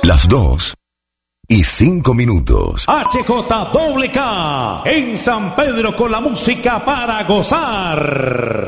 Las 2:05. HJWK en San Pedro con la música para gozar.